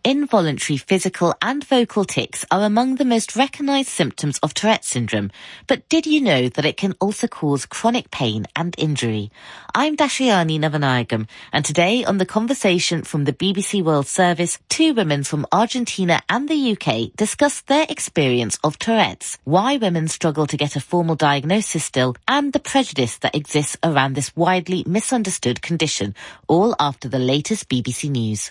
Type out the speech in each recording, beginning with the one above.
involuntary physical and vocal tics are among the most recognised symptoms of Tourette syndrome. But did you know that it can also cause chronic pain and injury? I'm Dashiani Navanayagam, and today on The Conversation from the BBC World Service, two women from Argentina and the UK discuss their experience of Tourette's, why women struggle to get a formal diagnosis still, and the prejudice that exists around this widely misunderstood condition, all after the latest BBC News.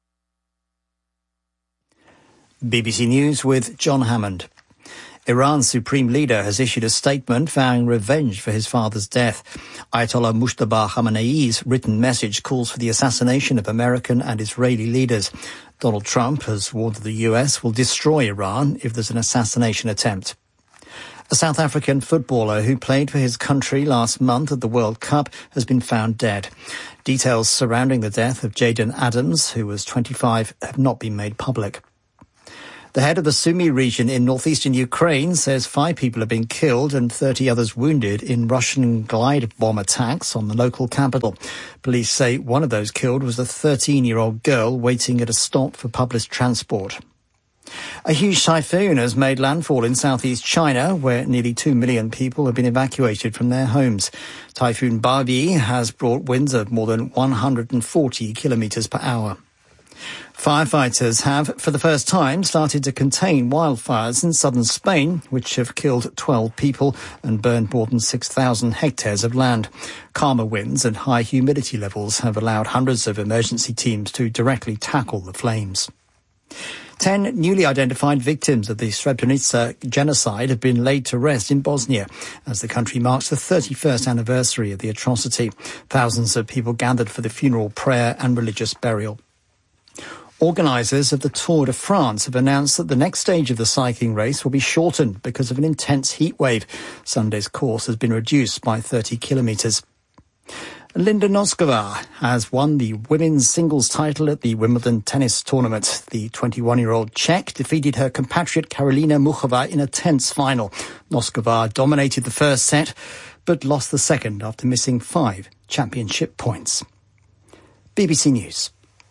BBC News with John Hammond. Iran's supreme leader has issued a statement vowing revenge for his father's death. Ayatollah Mujtaba Khamenei's written message calls for the assassination of American and Israeli leaders. Donald Trump has warned that the US will destroy Iran if there's an assassination attempt. A South African footballer who played for his country last month at the World Cup has been found dead. Details surrounding the death of Jaden Adams, who was 25, have not been made public. The head of the Sumy region in northeastern Ukraine says 5 people have been killed and 30 others wounded in Russian glide bomb attacks on the local capital. Police say one of those killed was a 13-year-old girl waiting at a stop for public transport. A huge typhoon has made landfall in southeast China, where nearly 2 million people have been evacuated from their homes. Typhoon Barbie has brought winds of more than 140 kilometres per hour. Firefighters have, for the first time, started to contain wildfires in southern Spain, which have killed 12 people and burned more than 6,000 hectares of land. Calmer winds and high humidity levels have allowed hundreds of emergency teams to directly tackle the flames. 10 newly identified victims of the Srebrenica genocide have been laid to rest in Bosnia as the country marks the 31st anniversary of the atrocity. Thousands of people gathered for the funeral prayer and religious burial. Organisers of the Tour de France have announced that the next stage of the cycling race will be shortened because of an intense heat wave. Sunday's course has been reduced by 30 kilometres. Linda Noskova has won the women's singles title at the Wimbledon tennis tournament. The 21-year-old Czech defeated her compatriot Karolina Muchova in a tense final. Noskova dominated the first set, but lost the second after missing 5 championship points. BBC News.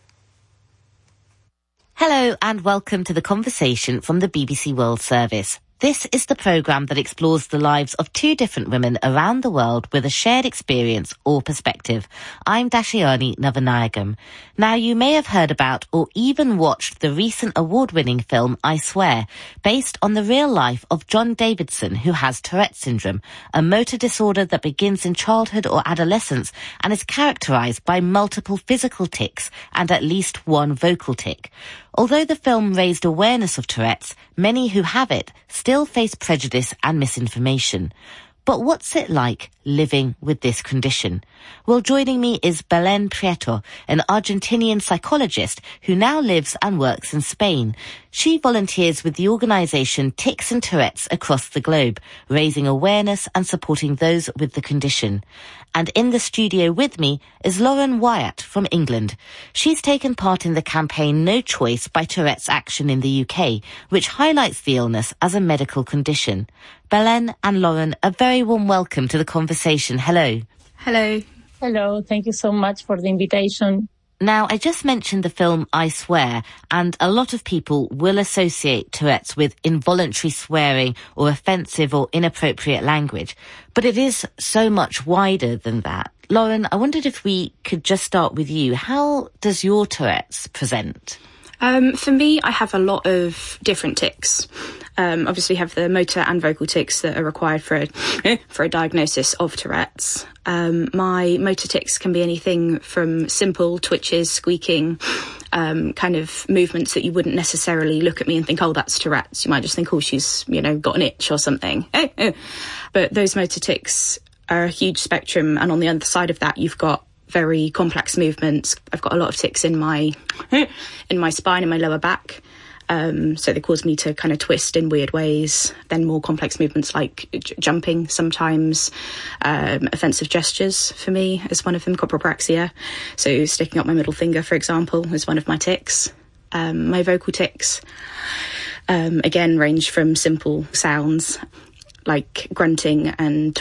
Hello and welcome to The Conversation from the BBC World Service. This is the programme that explores the lives of 2 different women around the world with a shared experience or perspective. I'm Dashiani Navanayagam. Now, you may have heard about or even watched the recent award-winning film I Swear, based on the real life of John Davidson, who has Tourette syndrome, a motor disorder that begins in childhood or adolescence and is characterised by multiple physical tics and at least one vocal tic. Although the film raised awareness of Tourette's, many who have it still face prejudice and misinformation. But what's it like living with this condition? Well, joining me is Belén Prieto, an Argentinian psychologist who now lives and works in Spain. She volunteers with the organisation Tics and Tourette's across the globe, raising awareness and supporting those with the condition. And in the studio with me is Lauren Wyatt from England. She's taken part in the campaign No Choice by Tourette's Action in the UK, which highlights the illness as a medical condition. Belén and Lauren, a very warm welcome to the conversation. Hello. Hello. Hello. Thank you so much for the invitation. Now, I just mentioned the film I Swear, and a lot of people will associate Tourette's with involuntary swearing or offensive or inappropriate language. But it is so much wider than that. Lauren, I wondered if we could just start with you. How does your Tourette's present? For me, I have a lot of different tics. Obviously, have the motor and vocal tics that are required for a diagnosis of Tourette's. My motor tics can be anything from simple twitches, squeaking, kind of movements that you wouldn't necessarily look at me and think, oh, that's Tourette's. You might just think, oh, she's, got an itch or something. But those motor tics are a huge spectrum. And on the other side of that, you've got very complex movements. I've got a lot of tics in my spine and my lower back. So they cause me to kind of twist in weird ways. Then more complex movements like jumping sometimes. Offensive gestures for me is one of them, copropraxia. So sticking up my middle finger, for example, is one of my tics. My vocal tics, again, range from simple sounds like grunting and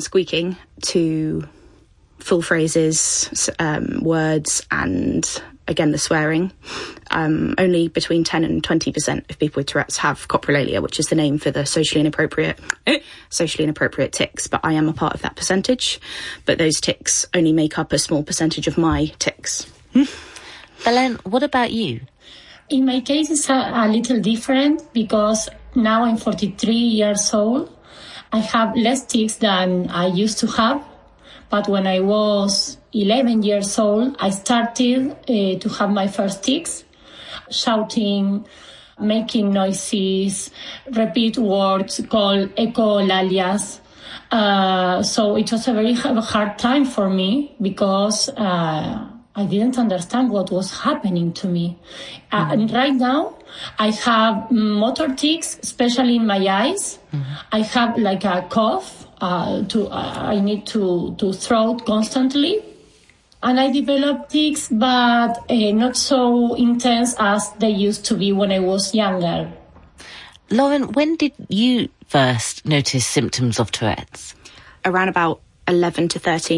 squeaking to full phrases, words, and again, the swearing. Only between 10 and 20% of people with Tourette's have coprolalia, which is the name for the socially inappropriate tics, but I am a part of that percentage. But those tics only make up a small percentage of my tics. Belen, what about you? In my case, it's a little different because now I'm 43 years old. I have less tics than I used to have. But when I was 11 years old, I started to have my first tics, shouting, making noises, repeat words called echolalias. So it was a very hard time for me because I didn't understand what was happening to me. And right now, I have motor tics, especially in my eyes. I have like a cough. I need to throat constantly. And I developed tics, but not so intense as they used to be when I was younger. Lauren, when did you first notice symptoms of Tourette's? Around about 11 to 13